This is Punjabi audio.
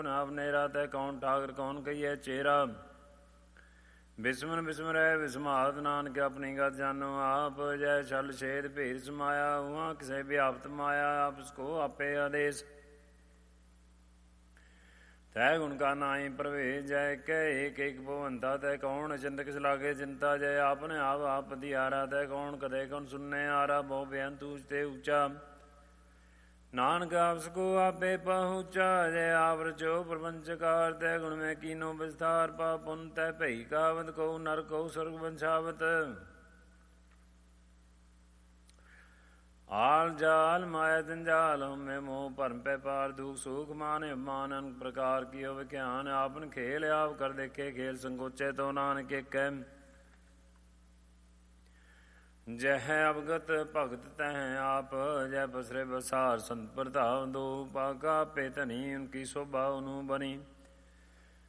ਨਾਮ ਨੇਰਾ ਤੈ ਕੌਣ ਠਾਕਰ ਕੌਣ ਕਹੀਏ ਚੇਰਾ। ਬਿਸਮਨ ਬਿਸਮਰੈ ਬਿਸਮਾਤ ਨਾਨਕ ਆਪਣੀ ਗਤ ਜਾਨੋ ਆਪ। ਜੈ ਛਲ ਛੇਦ ਭੇਦ ਸਮਾਇਆ ਉਹਾਂ ਕਿਸੇ ਵਿਆਪਤ ਮਾਇਆ। ਆਪਸ ਕੋ ਆਪੇ ਆਦੇਸ਼ ਤੈ ਗੁਣ ਕਾ ਨਾਹੀ ਪ੍ਰਵੇਸ਼। ਜੈ ਕਹਿ ਏਕ ਏਕ ਭਵੰਤਾ ਤੈ ਕੌਣ ਚਿੰਤ ਕਿਸ ਲਾਗੇ ਚਿੰਤਾ। ਜੈ ਆਪਨੇ ਆਪ ਆਪਤਿਆਰਾ ਤੈ ਕੌਣ ਕਦੇ ਕੌਣ ਸੁਨਨੇ ਆਰਾ। ਬਹੁ ਬੇਅੰਤ ਊਚ ਤੇ ਉੱਚਾ ਨਾਨਕ ਆਪਸ ਕੋ ਆਪੇ ਪਹੁੰਚਾ। ਜੈ ਆਪ ਰਚੋ ਪ੍ਰਪੰਚਕਾਰ ਤੈ ਗੁਣ ਮੈਂ ਕੀਨੋ ਵਿਸਥਾਰ। ਪਾਪ ਪੁੰਨ ਤੈ ਭਈ ਕਾਵਤ ਕਉ ਨਰ ਕਉ ਸੁਰਗ ਬੰਛਾਵਤ। ਆਲ ਜਾਲ ਮਾਇਆ ਜੰਜਾਲ ਹਉਮੈ ਮੋਹ ਭਰਮ ਪੈ ਪਾਰ। ਦੁਖ ਸੁਖ ਮਾਨ ਅਪਮਾਨ ਅਨੇਕ ਪ੍ਰਕਾਰ ਕੀਓ ਵਿਖਿਆਨ। ਆਪਨ ਖੇਲ ਆਪ ਕਰ ਦੇਖੇ ਖੇਲ ਸੰਕੋਚੇ ਤੋ ਨਾਨਕ ਏਕੈ। ਜਹ ਅਵਗਤ ਭਗਤ ਤਹ ਆਪ। ਜੈ ਬਸਰੇ ਬਸਾਰ ਸੰਤ ਪ੍ਰਤਾਪ। ਦੋ ਪਾਕਾ ਆਪੇ ਧਨੀ ਉਨਕੀ ਸੋਭਾ ਉਹਨੂੰ ਬਣੀ।